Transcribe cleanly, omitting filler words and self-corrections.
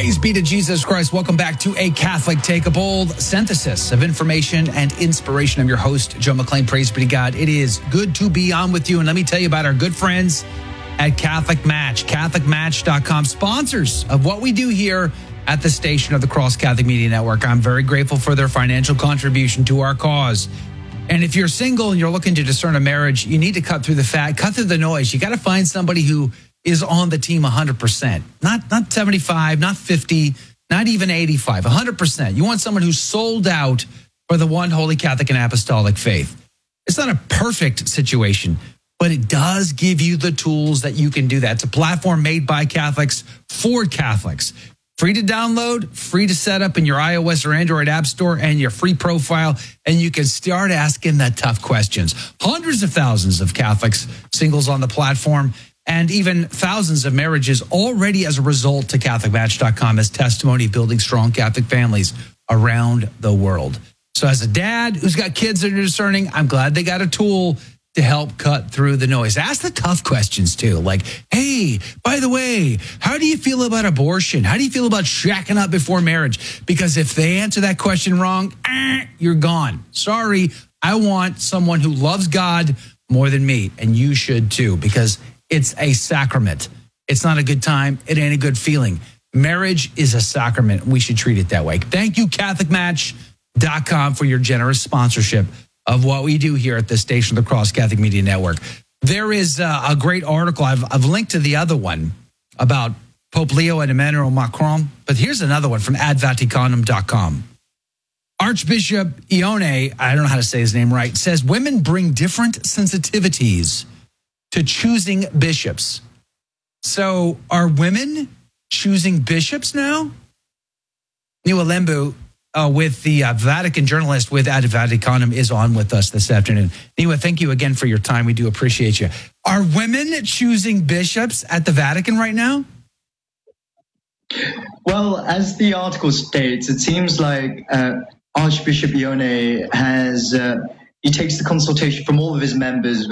Praise be to Jesus Christ. Welcome back to A Catholic Take a Bold synthesis of information and inspiration. I'm your host, Joe McClain. Praise be to God. It is good to be on with you. And let me tell you about our good friends at Catholic Match, CatholicMatch.com, sponsors of what we do here at the station of the Cross Catholic Media Network. I'm very grateful for their financial contribution to our cause. And if you're single and you're looking to discern a marriage, you need to cut through the fat, cut through the noise. You got to find somebody who is on the team 100%, not 75, not 50, not even 85, 100%. You want someone who's sold out for the one holy Catholic and apostolic faith. It's not a perfect situation, but it does give you the tools that you can do that. It's a platform made by Catholics for Catholics. Free to download, free to set up in your iOS or Android app store and your free profile, and you can start asking the tough questions. Hundreds of thousands of Catholics, singles on the platform, and even thousands of marriages already as a result to CatholicMatch.com as testimony of building strong Catholic families around the world. So as a dad who's got kids that are discerning, I'm glad they got a tool to help cut through the noise. Ask the tough questions too, like, hey, by the way, how do you feel about abortion? How do you feel about shacking up before marriage? Because if they answer that question wrong, you're gone. Sorry, I want someone who loves God more than me, and you should too, because it's a sacrament. It's not a good time. It ain't a good feeling. Marriage is a sacrament. We should treat it that way. Thank you, CatholicMatch.com, for your generous sponsorship of what we do here at the station of the Cross Catholic Media Network. There is a great article. I've linked to the other one about Pope Leo and Emmanuel Macron, but here's another one from advaticanum.com. Archbishop Ione, I don't know how to say his name right, says women bring different sensitivities to choosing bishops. So are women choosing bishops now? Niwa Lembu, with the Vatican journalist with Ad Vaticanum, is on with us this afternoon. Niwa, thank you again for your time. We do appreciate you. Are women choosing bishops at the Vatican right now? Well, as the article states, it seems like Archbishop Ione he takes the consultation from all of his members